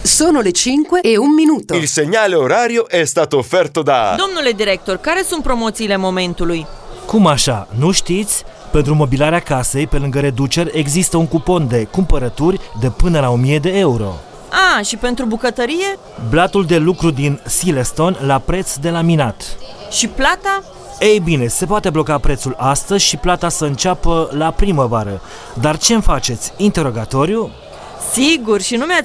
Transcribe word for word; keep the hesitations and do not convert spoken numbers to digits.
Sono le cinque e un minuto. Il segnale orario è stato offerto da... Domnule director, care sunt promoțiile momentului? Cum așa? Nu știți? Pentru mobilarea casei, pe lângă reduceri, există un cupon de cumpărături de până la o mie de euro. A, și pentru bucătărie? Blatul de lucru din Silestone la preț de laminat. Și plata? Ei bine, se poate bloca prețul astăzi și plata să înceapă la primăvară. Dar ce-mi faceți? Interogatoriu? Sigur, și nu mi-ați